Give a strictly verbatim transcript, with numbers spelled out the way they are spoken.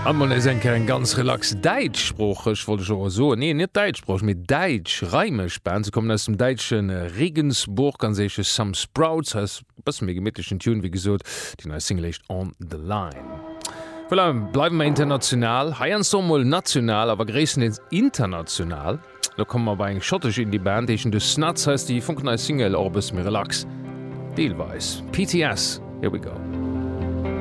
Ammer is enke en ganz relax Deitschsprochech wollte jo so nee net Deitschsproch mit Deitsch reimech Band ze kommen aus dem Deitschen Regensburg an seche Some Sprouts as was mé gemmitteschen Tune wie gesot den als Singlecht on the line. Voilà, bleiben wir international Haiian sommel national aber gräessen ins international. Da kommen wir bei eng schottech in die Band echen de Snuts heißt die Funkner Single Orbes mir relax. Deelweis P T S here we go.